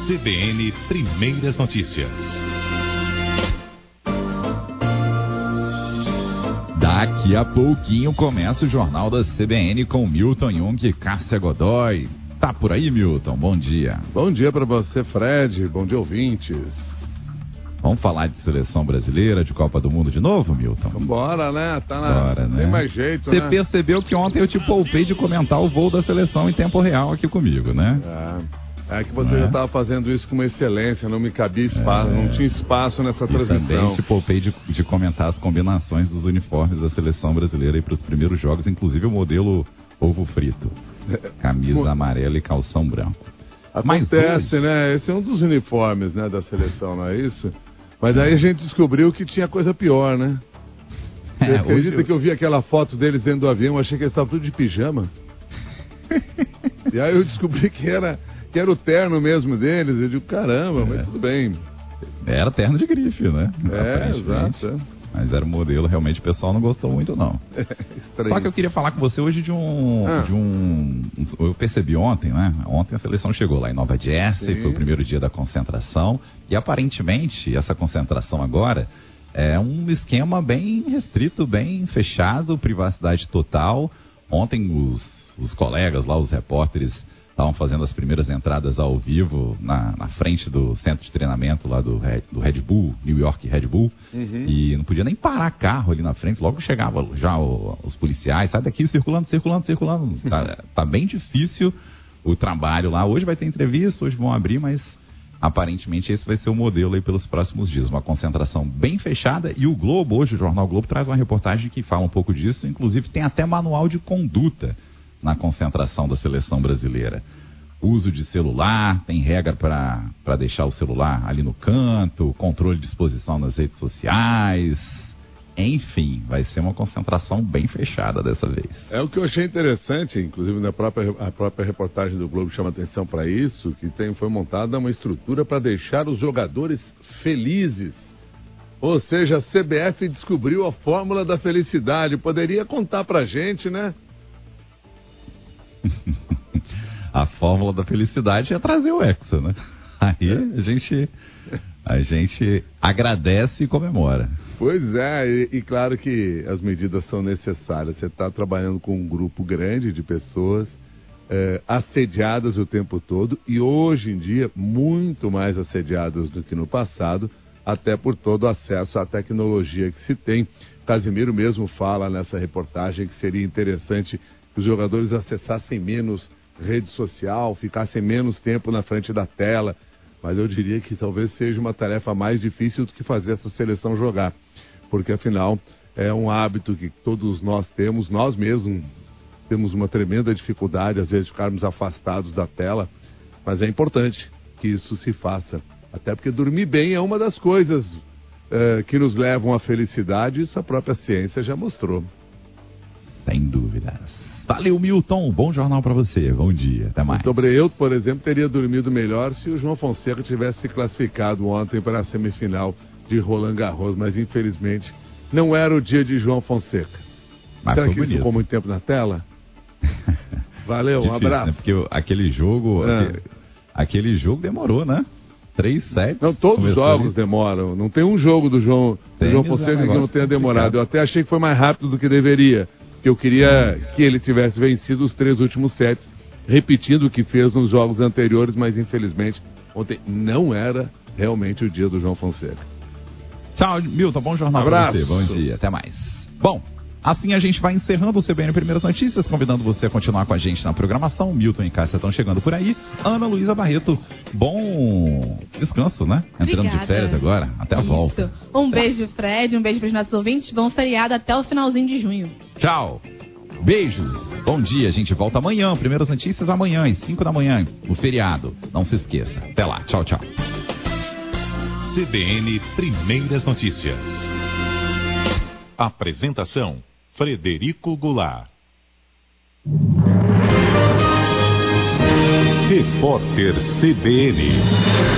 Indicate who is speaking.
Speaker 1: CBN Primeiras Notícias.
Speaker 2: Daqui a pouquinho começa o Jornal da CBN com Milton Jung e Cássia Godoy. Tá por aí, Milton? Bom dia.
Speaker 3: Bom dia para você, Fred. Bom dia, ouvintes.
Speaker 2: Vamos falar de seleção brasileira, de Copa do Mundo de novo, Milton?
Speaker 3: Vambora, né?
Speaker 2: Bora, né?
Speaker 3: Tem mais jeito,
Speaker 2: Você
Speaker 3: né?
Speaker 2: percebeu que ontem eu te poupei de comentar o voo da seleção em tempo real aqui comigo, né?
Speaker 3: É que você já estava fazendo isso com uma excelência, não me cabia espaço, não tinha espaço nessa transmissão.
Speaker 2: Também te poupei de comentar as combinações dos uniformes da seleção brasileira aí para os primeiros jogos, inclusive o modelo ovo frito. Camisa amarela e calção branco.
Speaker 3: Acontece, né? Esse é um dos uniformes, né, da seleção, não é isso? Mas aí a gente descobriu que tinha coisa pior, né? Você acredita que eu vi aquela foto deles dentro do avião, achei que eles estavam tudo de pijama? E aí eu descobri que era o terno mesmo deles. Eu digo, caramba, mas tudo bem.
Speaker 2: Era terno de grife, né?
Speaker 3: Exato.
Speaker 2: Mas era um modelo, realmente o pessoal não gostou muito, não. Só que eu queria falar com você hoje eu percebi ontem, né? Ontem a seleção chegou lá em Nova Jersey, foi o primeiro dia da concentração. E aparentemente, essa concentração agora é um esquema bem restrito, bem fechado, privacidade total. Ontem os colegas lá, os repórteres, estavam fazendo as primeiras entradas ao vivo na frente do centro de treinamento lá do Red Bull, New York Red Bull, e não podia nem parar carro ali na frente, logo chegava já os policiais, sai daqui circulando. Tá bem difícil o trabalho lá. Hoje vai ter entrevista, hoje vão abrir, mas aparentemente esse vai ser o modelo aí pelos próximos dias. Uma concentração bem fechada, e o Globo, hoje o Jornal Globo traz uma reportagem que fala um pouco disso, inclusive tem até manual de conduta na concentração da seleção brasileira. Uso de celular, tem regra para deixar o celular ali no canto, controle de exposição nas redes sociais. Enfim, vai ser uma concentração bem fechada dessa vez.
Speaker 3: É o que eu achei interessante, inclusive a própria reportagem do Globo chama atenção para isso, que foi montada uma estrutura para deixar os jogadores felizes. Ou seja, a CBF descobriu a fórmula da felicidade. Poderia contar pra gente, né?
Speaker 2: A fórmula da felicidade é trazer o Hexa, né? Aí a gente agradece e comemora.
Speaker 3: Pois é, e claro que as medidas são necessárias. Você está trabalhando com um grupo grande de pessoas assediadas o tempo todo, e hoje em dia muito mais assediadas do que no passado, até por todo o acesso à tecnologia que se tem. Casimiro mesmo fala nessa reportagem que seria interessante que os jogadores acessassem menos rede social, ficassem menos tempo na frente da tela, mas eu diria que talvez seja uma tarefa mais difícil do que fazer essa seleção jogar, porque afinal é um hábito que todos nós temos, nós mesmos temos uma tremenda dificuldade às vezes de ficarmos afastados da tela, mas é importante que isso se faça, até porque dormir bem é uma das coisas que nos levam à felicidade, isso a própria ciência já mostrou.
Speaker 2: Sem dúvidas. Valeu, Milton. Bom jornal para você. Bom dia. Até mais.
Speaker 3: Muito obrigado. Eu, por exemplo, teria dormido melhor se o João Fonseca tivesse se classificado ontem para a semifinal de Roland Garros, mas infelizmente não era o dia de João Fonseca.
Speaker 2: Mas
Speaker 3: será
Speaker 2: foi
Speaker 3: que
Speaker 2: bonito.
Speaker 3: Ele ficou muito tempo na tela? Valeu,
Speaker 2: difícil,
Speaker 3: um abraço.
Speaker 2: Né? Porque aquele jogo demorou, né? 3 sets.
Speaker 3: Não, todos os jogos demoram. Não tem um jogo do João Fonseca que não tenha demorado. Eu até achei que foi mais rápido do que deveria. Que eu queria que ele tivesse vencido os 3 últimos sets, repetindo o que fez nos jogos anteriores, mas infelizmente ontem não era realmente o dia do João Fonseca.
Speaker 2: Tchau, Milton, bom jornal para você, bom dia, até mais. Bom, assim a gente vai encerrando o CBN Primeiras Notícias, convidando você a continuar com a gente na programação. Milton e Cássia estão chegando por aí. Ana Luísa Barreto, bom descanso, né? Entrando de férias agora, até a volta.
Speaker 4: Um beijo, Fred, um beijo para os nossos ouvintes. Bom feriado até o finalzinho de junho.
Speaker 2: Tchau. Beijos. Bom dia. A gente volta amanhã. Primeiras notícias amanhã, às 5 da manhã. O feriado. Não se esqueça. Até lá. Tchau, tchau.
Speaker 1: CBN Primeiras Notícias. Apresentação: Frederico Goulart. Repórter CBN.